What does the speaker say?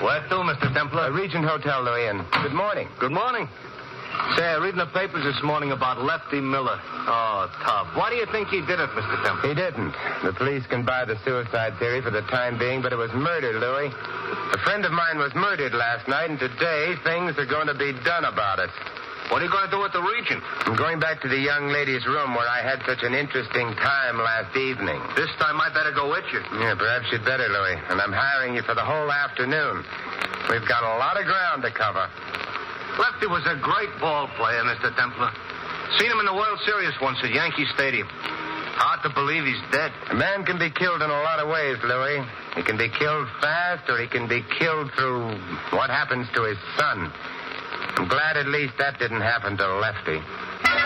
Where to, Mr. Templar? Regent Hotel, Louis, and good morning. Good morning. Say, reading the papers this morning about Lefty Miller. Oh, tough. Why do you think he did it, Mr. Templar? He didn't. The police can buy the suicide theory for the time being, but it was murder, Louis. A friend of mine was murdered last night, and today things are going to be done about it. What are you going to do with the Regent? I'm going back to the young lady's room where I had such an interesting time last evening. This time I better go with you. Yeah, perhaps you'd better, Louis. And I'm hiring you for the whole afternoon. We've got a lot of ground to cover. Lefty was a great ball player, Mr. Templar. Seen him in the World Series once at Yankee Stadium. Hard to believe he's dead. A man can be killed in a lot of ways, Louis. He can be killed fast, or he can be killed through what happens to his son. I'm glad at least that didn't happen to Lefty.